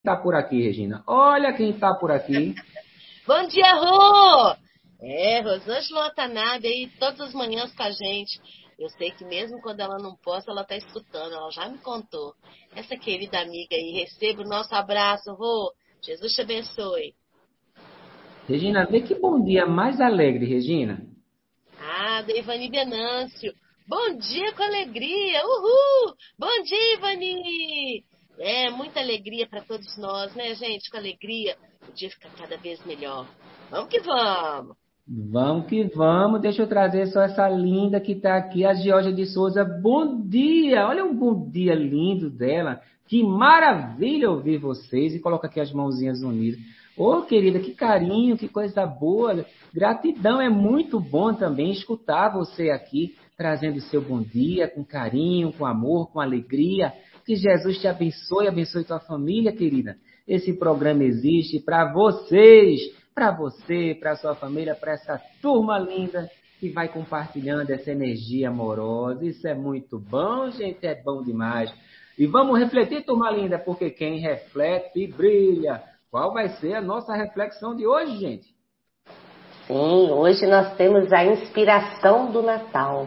Está por aqui, Regina. Olha quem está por aqui. Bom dia, Rô! Rosângela Watanabe aí todas as manhãs com a gente. Eu sei que mesmo quando ela não posta, ela está escutando, ela já me contou. Essa querida amiga aí, receba o nosso abraço, Rô. Jesus te abençoe. Regina, vê que bom dia mais alegre, Regina. Ivani Venâncio. Bom dia com alegria, uhul! Bom dia, Ivani! Muita alegria para todos nós, né, gente? Com alegria, o dia fica cada vez melhor. Vamos que vamos! Vamos que vamos. Deixa eu trazer só essa linda que está aqui, a Georgia de Souza. Bom dia! Olha um bom dia lindo dela. Que maravilha ouvir vocês. E coloca aqui as mãozinhas unidas. Ô, querida, que carinho, que coisa boa. Gratidão, é muito bom também escutar você aqui, trazendo o seu bom dia, com carinho, com amor, com alegria. Que Jesus te abençoe, abençoe tua família, querida. Esse programa existe para vocês, para você, para sua família, para essa turma linda que vai compartilhando essa energia amorosa. Isso é muito bom, gente, é bom demais. E vamos refletir, turma linda, porque quem reflete brilha. Qual vai ser a nossa reflexão de hoje, gente? Sim, hoje nós temos a inspiração do Natal.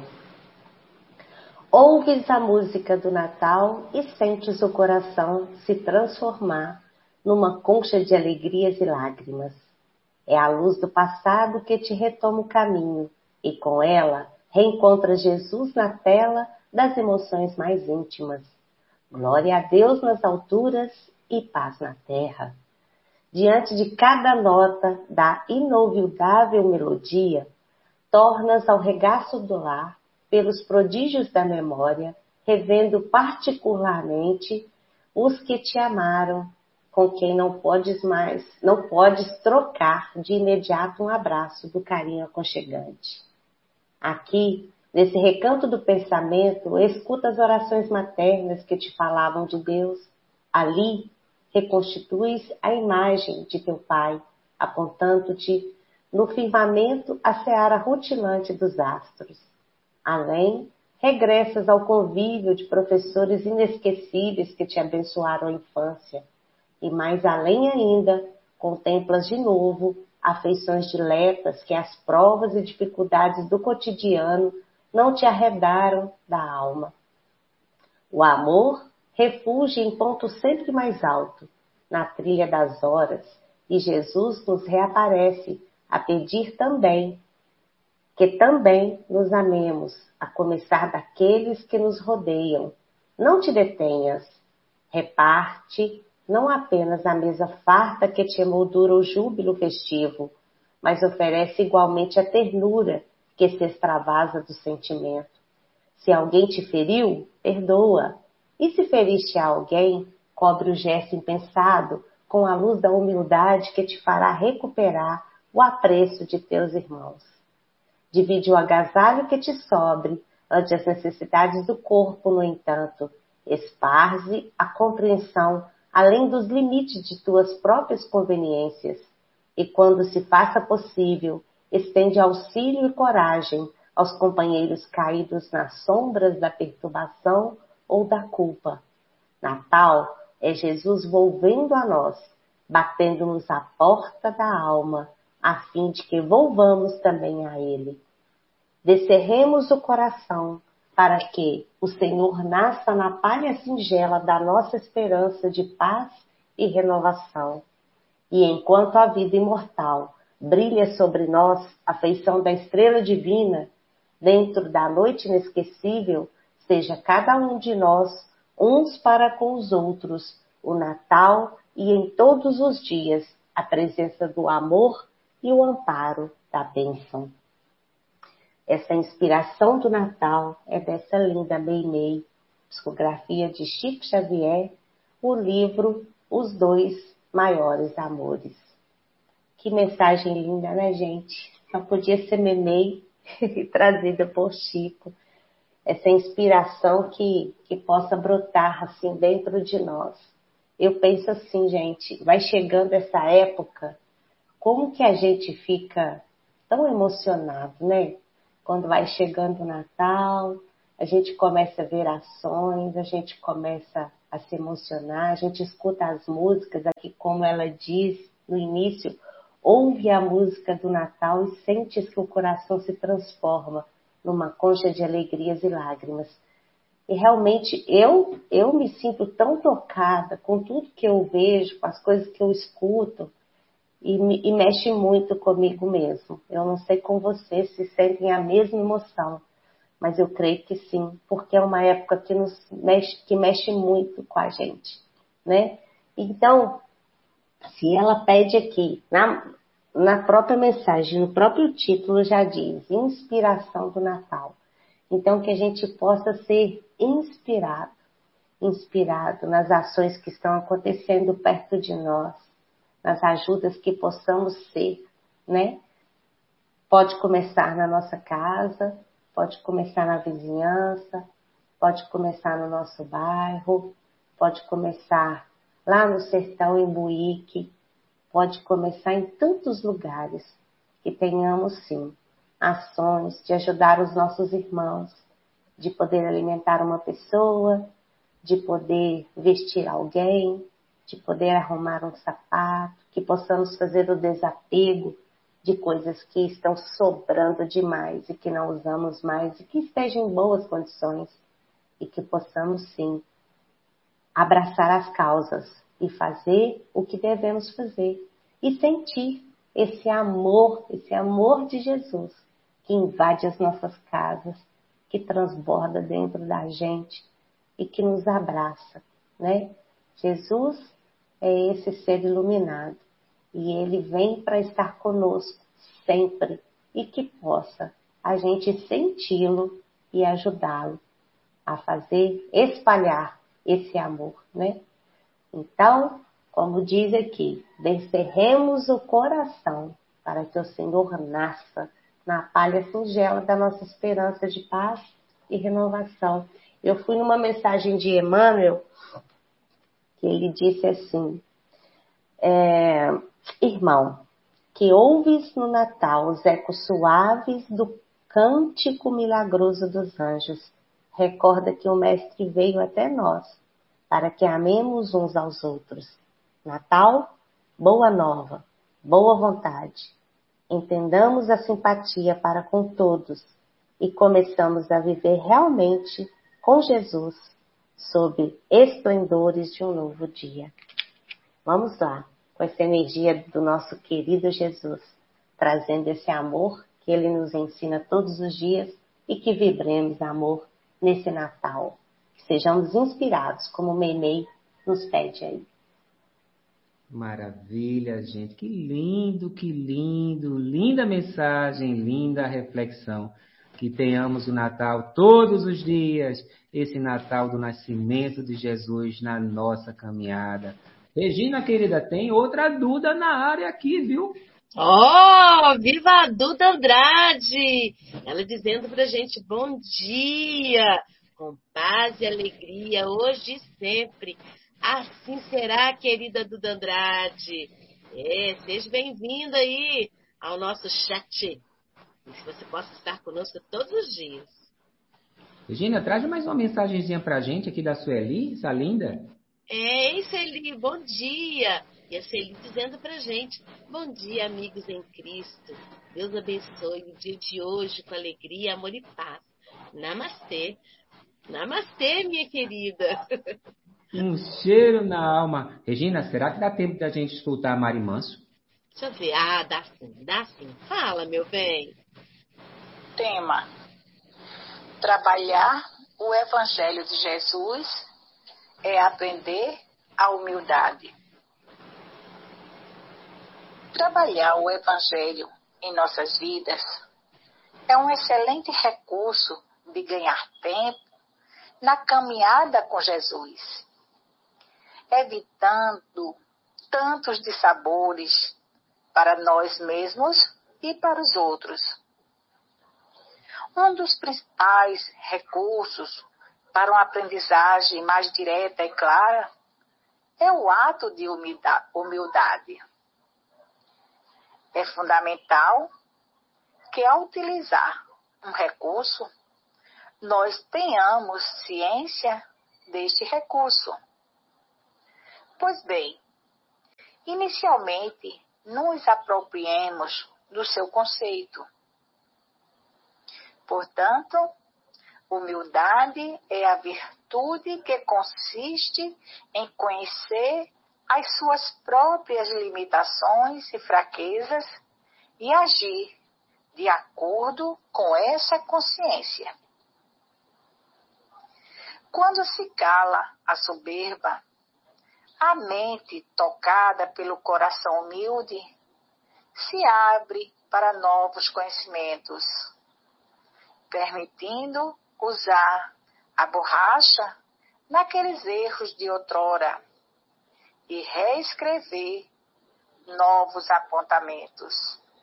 Ouves a música do Natal e sentes o coração se transformar numa concha de alegrias e lágrimas. É a luz do passado que te retoma o caminho e com ela reencontra Jesus na tela das emoções mais íntimas. Glória a Deus nas alturas e paz na terra. Diante de cada nota da inolvidável melodia, tornas ao regaço do lar, pelos prodígios da memória, revendo particularmente os que te amaram, com quem não podes trocar de imediato um abraço do carinho aconchegante. Aqui, nesse recanto do pensamento, escuta as orações maternas que te falavam de Deus. Ali, reconstituis a imagem de teu Pai, apontando-te no firmamento a seara rutilante dos astros. Além, regressas ao convívio de professores inesquecíveis que te abençoaram a infância. E mais além ainda, contemplas de novo afeições diletas que as provas e dificuldades do cotidiano não te arredaram da alma. O amor refugia em ponto sempre mais alto, na trilha das horas, e Jesus nos reaparece a pedir também que também nos amemos, a começar daqueles que nos rodeiam. Não te detenhas, reparte não apenas a mesa farta que te emoldura o júbilo festivo, mas oferece igualmente a ternura que se extravasa do sentimento. Se alguém te feriu, perdoa. E se feriste a alguém, cobre o gesto impensado com a luz da humildade que te fará recuperar o apreço de teus irmãos. Divide o agasalho que te sobre ante as necessidades do corpo, no entanto. Esparze a compreensão além dos limites de tuas próprias conveniências. E quando se faça possível, estende auxílio e coragem aos companheiros caídos nas sombras da perturbação ou da culpa. Natal é Jesus volvendo a nós, batendo-nos à porta da alma, a fim de que volvamos também a Ele. Descerremos o coração para que o Senhor nasça na palha singela da nossa esperança de paz e renovação. E enquanto a vida imortal brilha sobre nós a feição da estrela divina, dentro da noite inesquecível, seja cada um de nós uns para com os outros, o Natal e em todos os dias a presença do amor e o amparo da bênção. Essa inspiração do Natal é dessa linda Meimei, psicografia de Chico Xavier, o livro Os Dois Maiores Amores. Que mensagem linda, né, gente? Só podia ser Meimei trazida por Chico. Essa inspiração que possa brotar assim dentro de nós. Eu penso assim, gente, vai chegando essa época, como que a gente fica tão emocionado, né? Quando vai chegando o Natal, a gente começa a ver ações, a gente começa a se emocionar, a gente escuta as músicas aqui, como ela diz no início, ouve a música do Natal e sente que o coração se transforma numa concha de alegrias e lágrimas. E realmente eu me sinto tão tocada com tudo que eu vejo, com as coisas que eu escuto, e mexe muito comigo mesmo. Eu não sei com vocês se sentem a mesma emoção, mas eu creio que sim, porque é uma época que mexe muito com a gente, né? Então, se ela pede aqui, na própria mensagem, no próprio título já diz, inspiração do Natal. Então, que a gente possa ser inspirado nas ações que estão acontecendo perto de nós, nas ajudas que possamos ser, né? Pode começar na nossa casa, pode começar na vizinhança, pode começar no nosso bairro, pode começar lá no sertão em Buíque, pode começar em tantos lugares, que tenhamos sim ações de ajudar os nossos irmãos, de poder alimentar uma pessoa, de poder vestir alguém, de poder arrumar um sapato, que possamos fazer o desapego de coisas que estão sobrando demais e que não usamos mais e que estejam em boas condições e que possamos sim abraçar as causas e fazer o que devemos fazer e sentir esse amor de Jesus que invade as nossas casas, que transborda dentro da gente e que nos abraça, né? Jesus é esse ser iluminado e ele vem para estar conosco sempre e que possa a gente senti-lo e ajudá-lo a fazer, espalhar esse amor, né? Então, como diz aqui, descerremos o coração para que o Senhor nasça na palha singela da nossa esperança de paz e renovação. Eu fui numa mensagem de Emmanuel, que ele disse assim, irmão, que ouves no Natal os ecos suaves do cântico milagroso dos anjos, recorda que o Mestre veio até nós, para que amemos uns aos outros. Natal, boa nova, boa vontade. Entendamos a simpatia para com todos e começamos a viver realmente com Jesus, sob esplendores de um novo dia. Vamos lá, com essa energia do nosso querido Jesus, trazendo esse amor que Ele nos ensina todos os dias e que vibremos amor nesse Natal. Que sejamos inspirados, como o Menei nos pede aí. Maravilha, gente. Que lindo, que lindo. Linda mensagem, linda reflexão. Que tenhamos o Natal todos os dias, esse Natal do nascimento de Jesus na nossa caminhada. Regina, querida, tem outra Duda na área aqui, viu? Oh, viva a Duda Andrade! Ela dizendo pra gente, bom dia, com paz e alegria, hoje e sempre. Assim será, querida Duda Andrade. Seja bem-vinda aí ao nosso chat. E que você possa estar conosco todos os dias. Regina, traz mais uma mensagenzinha pra gente aqui da Sueli, essa linda. Sueli, bom dia! E a Sueli dizendo pra gente, bom dia, amigos em Cristo. Deus abençoe o dia de hoje com alegria, amor e paz. Namastê. Namastê, minha querida. Um cheiro na alma. Regina, será que dá tempo da gente escutar a Mari Manso? Deixa eu ver. Ah, dá sim, dá sim. Fala, meu bem. Tema: trabalhar o Evangelho de Jesus é aprender a humildade. Trabalhar o Evangelho em nossas vidas é um excelente recurso de ganhar tempo na caminhada com Jesus, evitando tantos dissabores para nós mesmos e para os outros. Um dos principais recursos para uma aprendizagem mais direta e clara é o ato de humildade. É fundamental que, ao utilizar um recurso, nós tenhamos ciência deste recurso Pois bem, inicialmente, nos apropriemos do seu conceito. Portanto, humildade é a virtude que consiste em conhecer as suas próprias limitações e fraquezas e agir de acordo com essa consciência. Quando se cala a soberba, a mente tocada pelo coração humilde se abre para novos conhecimentos, permitindo usar a borracha naqueles erros de outrora e reescrever novos apontamentos.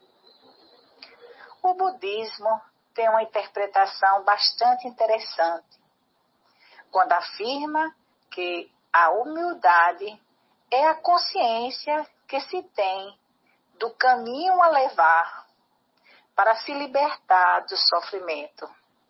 O budismo tem uma interpretação bastante interessante, quando afirma que a humildade é a consciência que se tem do caminho a levar para se libertar do sofrimento.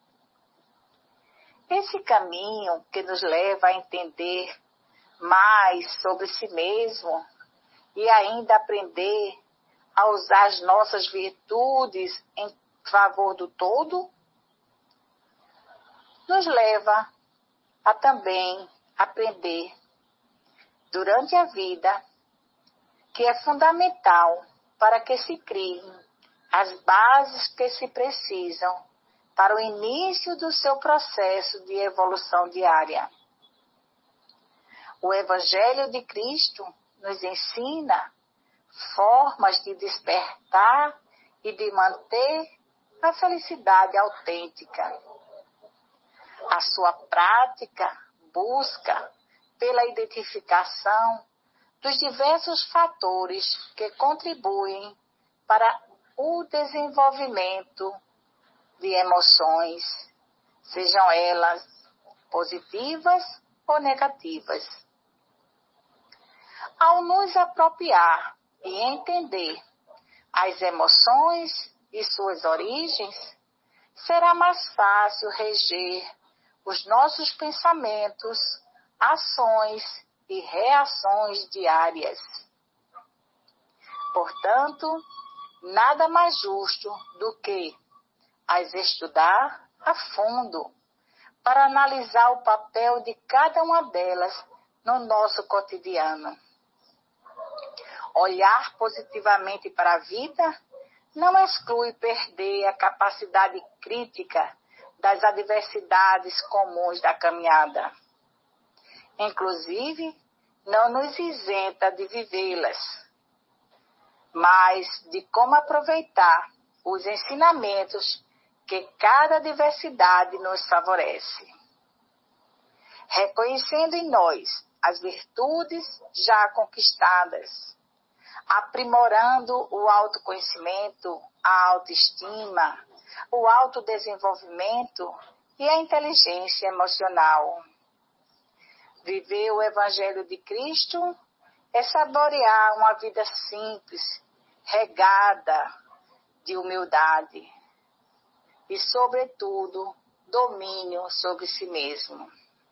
Esse caminho que nos leva a entender mais sobre si mesmo e ainda aprender a usar as nossas virtudes em favor do todo, nos leva a também aprender durante a vida que é fundamental para que se criem as bases que se precisam para o início do seu processo de evolução diária. O Evangelho de Cristo nos ensina formas de despertar e de manter a felicidade autêntica. A sua prática busca pela identificação dos diversos fatores que contribuem para o desenvolvimento de emoções, sejam elas positivas ou negativas. Ao nos apropriar e entender as emoções e suas origens, será mais fácil reger os nossos pensamentos, ações e reações diárias. Portanto, nada mais justo do que as estudar a fundo para analisar o papel de cada uma delas no nosso cotidiano. Olhar positivamente para a vida não exclui perder a capacidade crítica das adversidades comuns da caminhada. Inclusive, não nos isenta de vivê-las, mas de como aproveitar os ensinamentos que cada adversidade nos favorece. Reconhecendo em nós as virtudes já conquistadas, aprimorando o autoconhecimento, a autoestima, o autodesenvolvimento e a inteligência emocional. Viver o Evangelho de Cristo é saborear uma vida simples, regada de humildade e, sobretudo, domínio sobre si mesmo.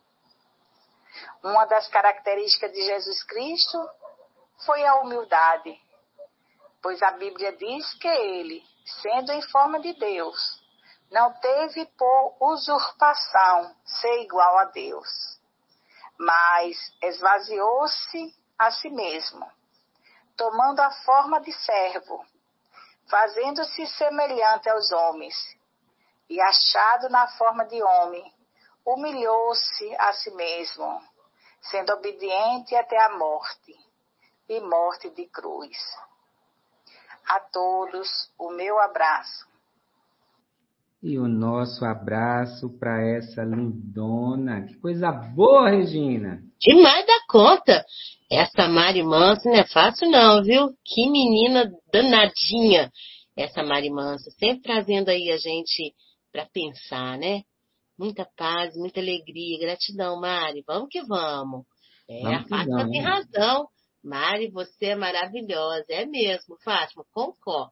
Uma das características de Jesus Cristo foi a humildade, pois a Bíblia diz que ele, sendo em forma de Deus, não teve por usurpação ser igual a Deus, mas esvaziou-se a si mesmo, tomando a forma de servo, fazendo-se semelhante aos homens, e achado na forma de homem, humilhou-se a si mesmo, sendo obediente até a morte, e morte de cruz. A todos, o meu abraço. E o nosso abraço para essa lindona. Que coisa boa, Regina! Demais da conta! Essa Mari Manso não é fácil não, viu? Que menina danadinha! Essa Mari Manso, sempre trazendo aí a gente para pensar, né? Muita paz, muita alegria, gratidão, Mari. Vamos que vamos. A Fátima tem razão. Mari, você é maravilhosa. É mesmo, Fátima, concordo.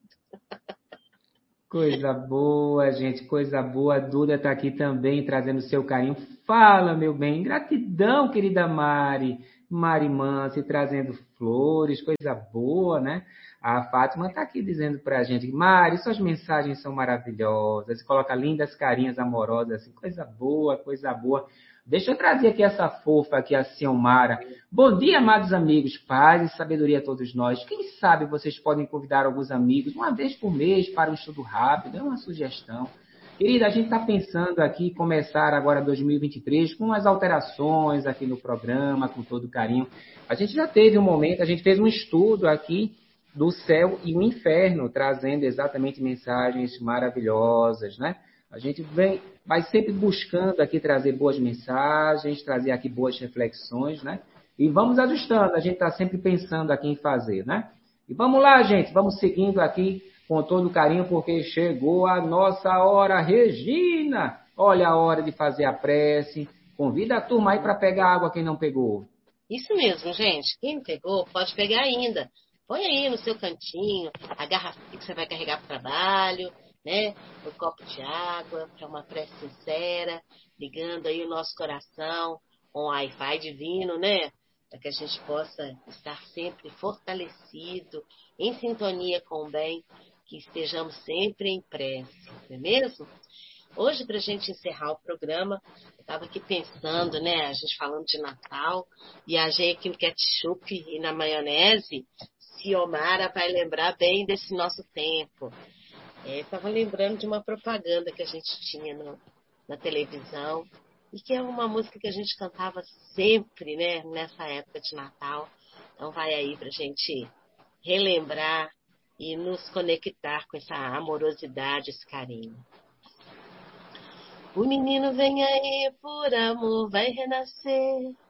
Coisa boa, gente, coisa boa. A Duda está aqui também, trazendo seu carinho. Fala, meu bem. Gratidão, querida Mari. Marimã se trazendo flores, coisa boa, né? A Fátima está aqui dizendo para a gente, Mari, suas mensagens são maravilhosas, coloca lindas carinhas amorosas, assim, coisa boa, coisa boa. Deixa eu trazer aqui essa fofa aqui, a Ciomara. Bom dia, amados amigos, paz e sabedoria a todos nós. Quem sabe vocês podem convidar alguns amigos uma vez por mês para um estudo rápido, é uma sugestão. Querida, a gente está pensando aqui começar agora 2023 com as alterações aqui no programa, com todo carinho. A gente já teve um momento, a gente fez um estudo aqui do céu e o inferno, trazendo exatamente mensagens maravilhosas, né? A gente vai sempre buscando aqui trazer boas mensagens, trazer aqui boas reflexões, né? E vamos ajustando, a gente está sempre pensando aqui em fazer, né? E vamos lá, gente, vamos seguindo aqui com todo carinho, porque chegou a nossa hora. Regina, olha a hora de fazer a prece. Convida a turma aí para pegar água, quem não pegou. Isso mesmo, gente. Quem pegou, pode pegar ainda. Põe aí no seu cantinho a garrafinha que você vai carregar para o trabalho, né? O copo de água, para uma prece sincera, ligando aí o nosso coração com o Wi-Fi divino, né? Para que a gente possa estar sempre fortalecido, em sintonia com o bem, que estejamos sempre em prece, não é mesmo? Hoje, para a gente encerrar o programa, eu estava aqui pensando, né? A gente falando de Natal, viajei aqui no ketchup e na maionese. Ciomara vai lembrar bem desse nosso tempo. Estava lembrando de uma propaganda que a gente tinha na televisão, e que é uma música que a gente cantava sempre, né? Nessa época de Natal. Então vai aí para a gente relembrar e nos conectar com essa amorosidade, esse carinho. O menino vem aí, por amor vai renascer.